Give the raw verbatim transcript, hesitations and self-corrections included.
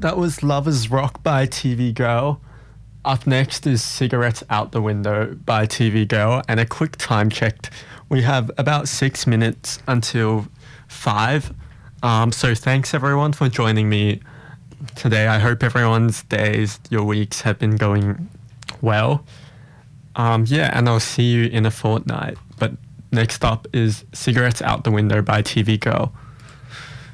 That was Lovers Rock by T V Girl. Up next is Cigarettes Out the Window by T V Girl. And a quick time check. We have about six minutes until five. Um, so thanks everyone for joining me today. I hope everyone's days, your weeks have been going well. Um, yeah, and I'll see you in a fortnight. But next up is Cigarettes Out the Window by T V Girl.